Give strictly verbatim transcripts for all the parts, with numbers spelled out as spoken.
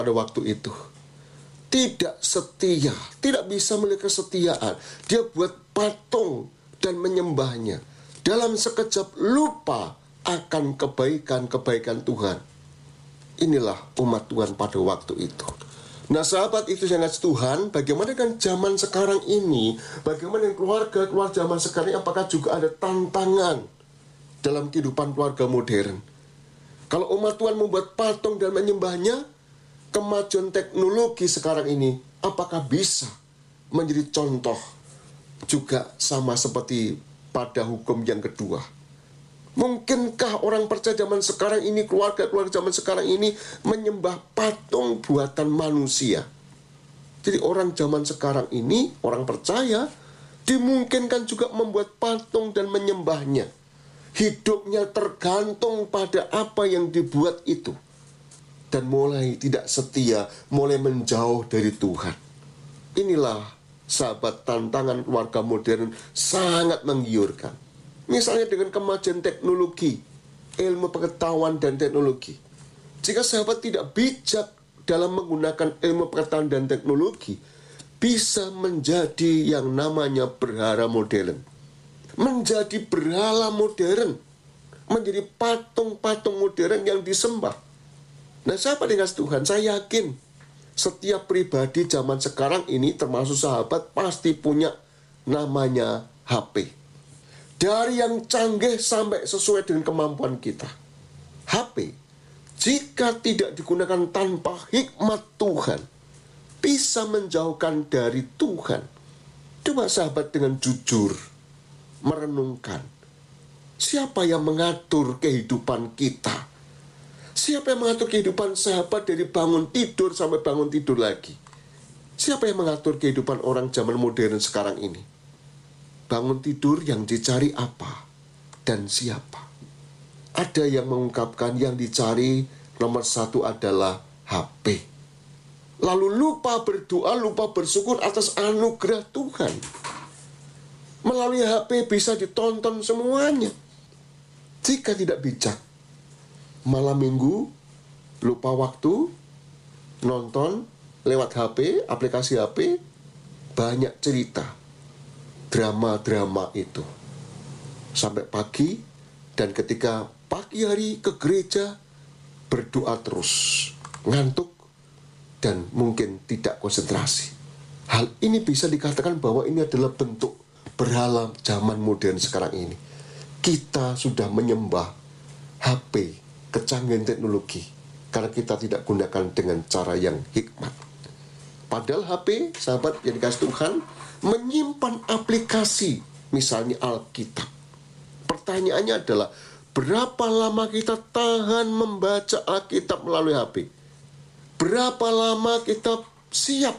pada waktu itu tidak setia, tidak bisa memiliki kesetiaan. Dia buat patung dan menyembahnya. Dalam sekejap lupa akan kebaikan-kebaikan Tuhan. Inilah umat Tuhan pada waktu itu. Nah sahabat, itu yang kasih Tuhan, bagaimana kan zaman sekarang ini, bagaimana yang keluarga, keluarga zaman sekarang ini, apakah juga ada tantangan dalam kehidupan keluarga modern? Kalau umat Tuhan membuat patung dan menyembahnya, kemajuan teknologi sekarang ini, apakah bisa menjadi contoh juga sama seperti pada hukum yang kedua? Mungkinkah orang percaya zaman sekarang ini, keluarga-keluarga zaman sekarang ini menyembah patung buatan manusia? Jadi orang zaman sekarang ini, orang percaya, dimungkinkan juga membuat patung dan menyembahnya. Hidupnya tergantung pada apa yang dibuat itu. Dan mulai tidak setia, mulai menjauh dari Tuhan. Inilah sahabat, tantangan keluarga modern sangat menggiurkan. Misalnya dengan kemajuan teknologi, ilmu pengetahuan dan teknologi. Jika sahabat tidak bijak dalam menggunakan ilmu pengetahuan dan teknologi, bisa menjadi yang namanya berhala modern. Menjadi berhala modern. Menjadi patung-patung modern yang disembah. Nah sahabat yang kasih Tuhan, saya yakin setiap pribadi zaman sekarang ini, termasuk sahabat, pasti punya namanya H P. Dari yang canggih sampai sesuai dengan kemampuan kita. H P, jika tidak digunakan tanpa hikmat Tuhan, bisa menjauhkan dari Tuhan. Coba sahabat dengan jujur merenungkan, siapa yang mengatur kehidupan kita? Siapa yang mengatur kehidupan sahabat dari bangun tidur sampai bangun tidur lagi? Siapa yang mengatur kehidupan orang zaman modern sekarang ini? Bangun tidur yang dicari apa dan siapa? Ada yang mengungkapkan yang dicari nomor satu adalah H P. Lalu lupa berdoa, lupa bersyukur atas anugerah Tuhan. Melalui H P bisa ditonton semuanya. Jika tidak bijak, malam minggu lupa waktu, nonton lewat H P, aplikasi H P, banyak cerita. Drama-drama itu sampai pagi, dan ketika pagi hari ke gereja berdoa terus, ngantuk dan mungkin tidak konsentrasi. Hal ini bisa dikatakan bahwa ini adalah bentuk berhala zaman modern sekarang ini. Kita sudah menyembah H P, kecanggihan teknologi, karena kita tidak gunakan dengan cara yang hikmat. Padahal H P, sahabat yang dikasih Tuhan, menyimpan aplikasi, misalnya Alkitab. Pertanyaannya adalah, berapa lama kita tahan membaca Alkitab melalui H P? Berapa lama kita siap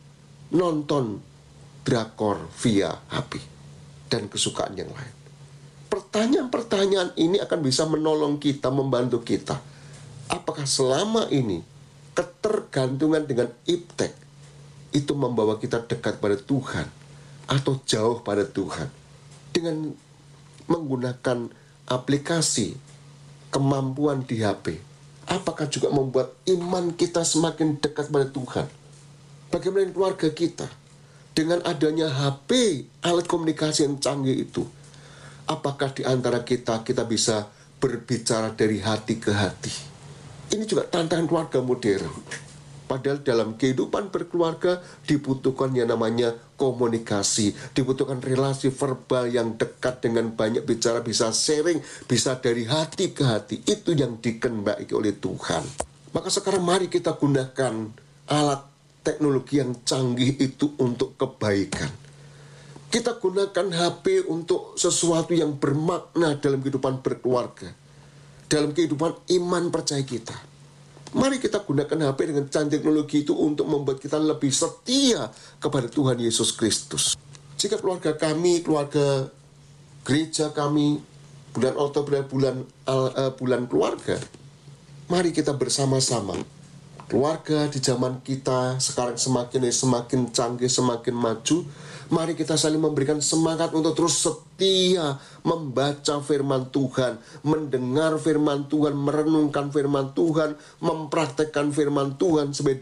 nonton drakor via H P dan kesukaan yang lain? Pertanyaan-pertanyaan ini akan bisa menolong kita, membantu kita. Apakah selama ini ketergantungan dengan iptek itu membawa kita dekat pada Tuhan atau jauh pada Tuhan? Dengan menggunakan aplikasi, kemampuan di H P, apakah juga membuat iman kita semakin dekat pada Tuhan? Bagaimana keluarga kita? Dengan adanya H P, alat komunikasi yang canggih itu, apakah di antara kita, kita bisa berbicara dari hati ke hati? Ini juga tantangan keluarga modern. Padahal dalam kehidupan berkeluarga dibutuhkan yang namanya komunikasi, dibutuhkan relasi verbal yang dekat dengan banyak bicara, bisa sharing, bisa dari hati ke hati. Itu yang dikehendaki oleh Tuhan. Maka sekarang mari kita gunakan alat teknologi yang canggih itu untuk kebaikan. Kita gunakan H P untuk sesuatu yang bermakna dalam kehidupan berkeluarga, dalam kehidupan iman percaya kita. Mari kita gunakan H P dengan canggih teknologi itu untuk membuat kita lebih setia kepada Tuhan Yesus Kristus. Jika keluarga kami, keluarga gereja kami, bulan Oktober bulan uh, bulan keluarga, mari kita bersama-sama. Keluarga di zaman kita sekarang semakin semakin canggih, semakin maju. Mari kita saling memberikan semangat untuk terus setia membaca firman Tuhan, mendengar firman Tuhan, merenungkan firman Tuhan, mempraktekkan firman Tuhan, supaya